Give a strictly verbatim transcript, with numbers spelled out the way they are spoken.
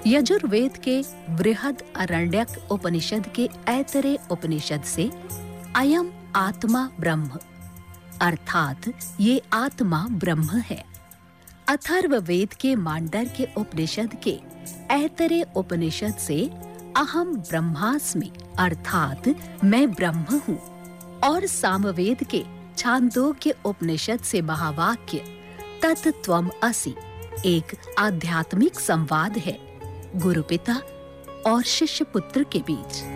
यजुर्वेद के बृहद अरण्यक उपनिषद के ऐतरे उपनिषद से अयम आत्मा ब्रह्म अर्थात ये आत्मा ब्रह्म है। अथर्ववेद के मांडर के उपनिषद के ऐतरे उपनिषद से अहम ब्रह्मास्मि अर्थात मैं ब्रह्म हूँ और सामवेद के छांदोग्य उपनिषद से महावाक्य तत्त्वम् असि एक आध्यात्मिक संवाद है गुरु पिता और शिष्य पुत्र के बीच।